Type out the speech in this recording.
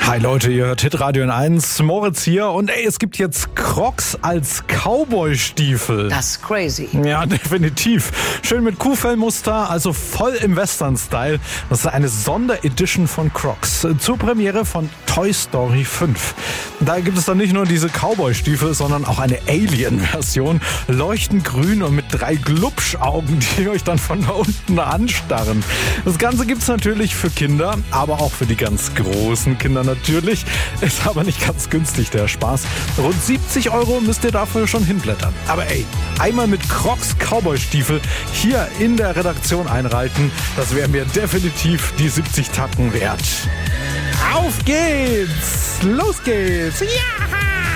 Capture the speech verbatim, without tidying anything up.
Hi Leute, ihr hört Hitradio in eins, Moritz hier und ey, es gibt jetzt Crocs als Cowboy-Stiefel. Das ist crazy. Ja, definitiv. Schön mit Kuhfellmuster, also voll im Western-Style. Das ist eine Sonderedition von Crocs zur Premiere von Toy Story fünf. Da gibt es dann nicht nur diese Cowboy-Stiefel, sondern auch eine Alien-Version. Leuchtend grün und mit drei Glubschaugen, die euch dann von da unten anstarren. Das Ganze gibt's natürlich für Kinder, aber auch für die ganz großen Kinder natürlich. Ist aber nicht ganz günstig, der Spaß. Rund siebzig Euro müsst ihr dafür schon hinblättern. Aber ey, einmal mit Crocs Cowboy-Stiefel hier in der Redaktion einreiten, das wäre mir definitiv die siebzig Tacken wert. Auf geht's! Los geht's! Ja!